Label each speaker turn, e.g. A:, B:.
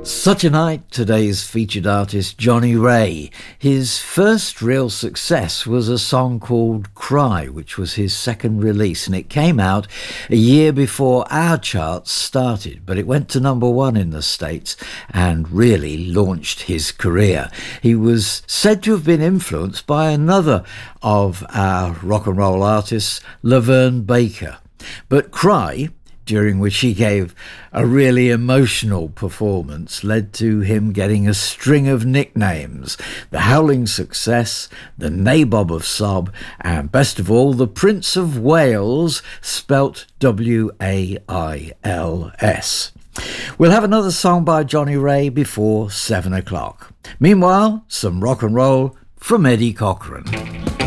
A: Such a Night, today's featured artist Johnny Ray. His first real success was a song called Cry, which was his second release, and it came out a year before our charts started, but it went to number one in the States and really launched his career. He was said to have been influenced by another of our rock and roll artists, Laverne Baker. But Cry, during which he gave a really emotional performance, led to him getting a string of nicknames: the Howling Success, the Nabob of Sob, and best of all, the Prince of Wales, spelt W-A-I-L-S. We'll have another song by Johnny Ray before 7 o'clock. Meanwhile, some rock and roll from Eddie Cochran.